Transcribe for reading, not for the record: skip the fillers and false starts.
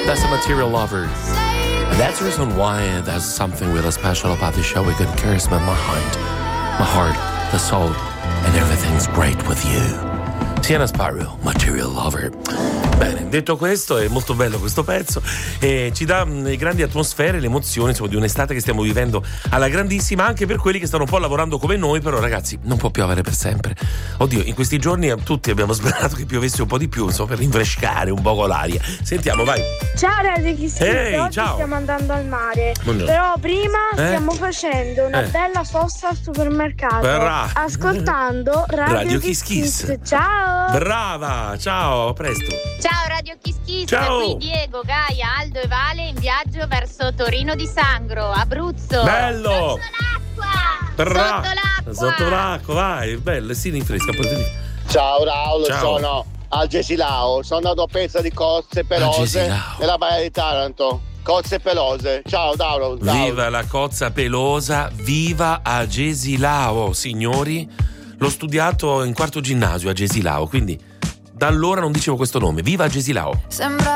That's the Material Lovers. And that's the reason why there's something really special about the show. We can curse my mind, my heart, the soul, and everything's great with you. Sienna Sparrow, Material Lover. Bene, detto questo, è molto bello questo pezzo e ci dà le grandi atmosfere, le emozioni, insomma, di un'estate che stiamo vivendo alla grandissima, anche per quelli che stanno un po' lavorando come noi. Però ragazzi, non può piovere per sempre. Oddio, in questi giorni tutti abbiamo sperato che piovesse un po' di più, insomma, per rinfrescare un po' l'aria. Sentiamo, vai. Ciao Radio Kiss. Oggi ciao. stiamo andando al mare. Buongiorno. Però prima stiamo facendo una bella sosta al supermercato, ascoltando Radio Kiss Kiss. Ciao. Brava, ciao, a presto. Ciao Radio Kiss Kiss, Ciao. qui Diego, Gaia, Aldo e Vale in viaggio verso Torino di Sangro, Abruzzo. Bello. Sotto l'acqua. Sotto l'acqua, vai, bello, si rinfresca. Ciao Raul, Ciao. sono al Gesilao, sono andato a Pezza di Cozze Pelose Gesilao. nella Baia di Taranto. Cozze Pelose, ciao Raul. Viva la cozza pelosa, viva a Gesilao, signori. L'ho studiato in quarto ginnasio a Gesilao, quindi da allora non dicevo questo nome. Viva a Gesilao. Sembra